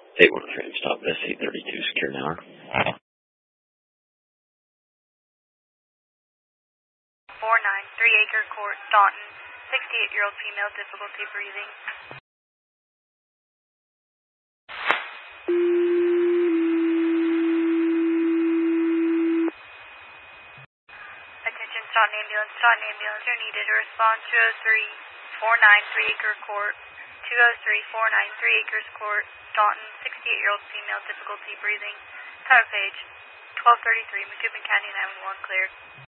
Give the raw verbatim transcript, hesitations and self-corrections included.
eight one frame stop, S C thirty-two, secure now. four nine, three acre court, Staunton, sixty-eight-year-old female, difficulty breathing. Attention, Staunton ambulance, Staunton ambulance, you're needed to respond two oh three, four nine, three acre court, two oh three, four nine, three acres court, Staunton, sixty-eight-year-old female, difficulty breathing. Title page, twelve thirty-three, McCoupin County nine one one, cleared.